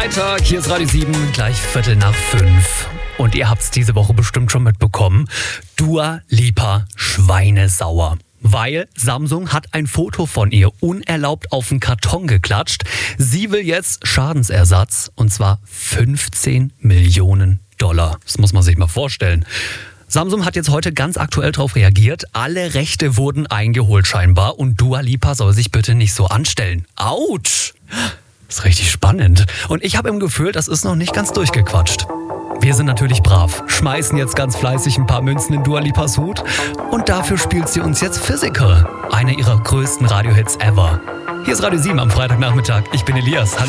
Freitag, hier ist Radio 7, gleich 5:15. Und ihr habt's diese Woche bestimmt schon mitbekommen. Dua Lipa schweinesauer. Weil Samsung hat ein Foto von ihr unerlaubt auf den Karton geklatscht. Sie will jetzt Schadensersatz, und zwar 15 Millionen $. Das muss man sich mal vorstellen. Samsung hat jetzt heute ganz aktuell darauf reagiert. Alle Rechte wurden eingeholt scheinbar und Dua Lipa soll sich bitte nicht so anstellen. Autsch! Das ist richtig spannend. Und ich habe im Gefühl, das ist noch nicht ganz durchgequatscht. Wir sind natürlich brav, schmeißen jetzt ganz fleißig ein paar Münzen in Dua Lipas Hut und dafür spielt sie uns jetzt Physical, eine ihrer größten Radiohits ever. Hier ist Radio 7 am Freitagnachmittag. Ich bin Elias.